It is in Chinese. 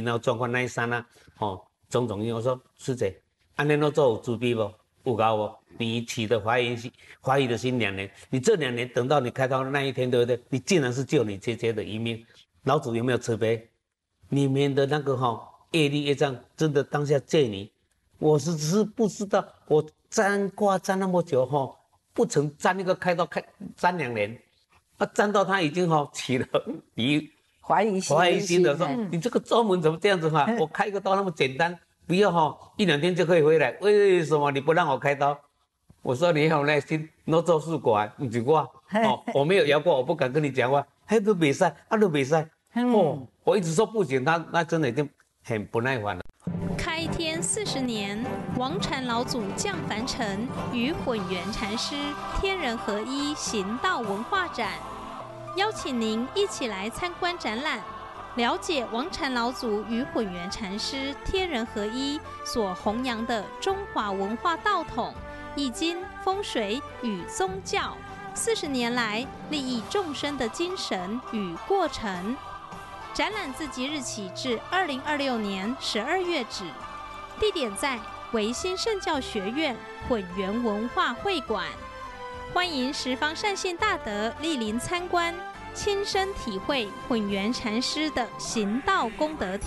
然后状况那一刹那，种种因为我说师姐，安尼都做有自闭不？有搞无？你起的怀疑的心2年，你这2年等到你开刀的那一天，对不对？你竟然是救你姐姐的一命，老祖有没有慈悲？里面的那个业力业障真的当下借你，我只是不知道，我粘挂粘那么久不曾粘一个开刀粘2年，粘到他已经起了疑怀疑心的时候，你这个宗门怎么这样子我开个刀那么简单，不要1、2天就可以回来，为什么你不让我开刀？我说你有耐心，我做事过不是我我没有摇过，我不敢跟你讲话，都没赛，都没赛。我一直说不行，那真的已经很不耐烦了。 开天40年，王禅老祖降凡尘，与混元禅师天人合一行道文化展，邀请您一起来参观展览，了解王禅老祖与混元禅师天人合一所弘扬的中华文化道统、易经、风水与宗教40年来利益众生的精神与过程。展览自即日起至2026年12月止，地点在维新圣教学院混元文化会馆，欢迎十方善信大德莅临参观，亲身体会混元禅师的行道功德。